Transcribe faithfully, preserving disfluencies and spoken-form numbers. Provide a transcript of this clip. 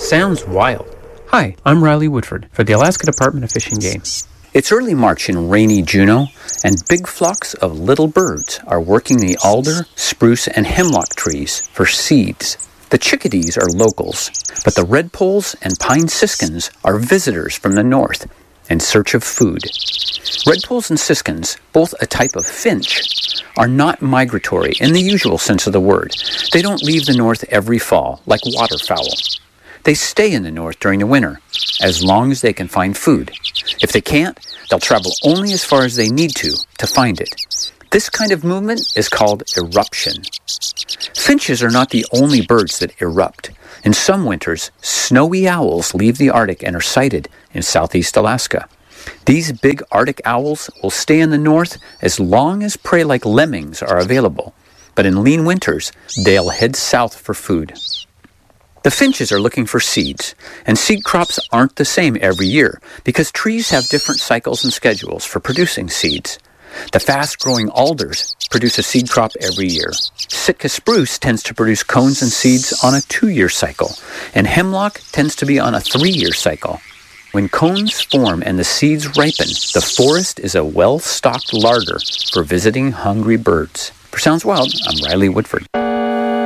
sounds wild. Hi, I'm Riley Woodford for the Alaska Department of Fish and Game. It's early March in rainy Juneau, and big flocks of little birds are working the alder, spruce, and hemlock trees for seeds. The chickadees are locals, but the redpolls and pine siskins are visitors from the north in search of food. Redpolls and siskins, both a type of finch, are not migratory in the usual sense of the word. They don't leave the north every fall like waterfowl. They stay in the north during the winter, as long as they can find food. If they can't, they'll travel only as far as they need to to find it. This kind of movement is called eruption. Finches are not the only birds that erupt. In some winters, snowy owls leave the Arctic and are sighted in southeast Alaska. These big Arctic owls will stay in the north as long as prey like lemmings are available. But in lean winters, they'll head south for food. The finches are looking for seeds, and seed crops aren't the same every year because trees have different cycles and schedules for producing seeds. The fast-growing alders produce a seed crop every year. Sitka spruce tends to produce cones and seeds on a two-year cycle, and hemlock tends to be on a three-year cycle. When cones form and the seeds ripen, the forest is a well-stocked larder for visiting hungry birds. For Sounds Wild, I'm Riley Woodford.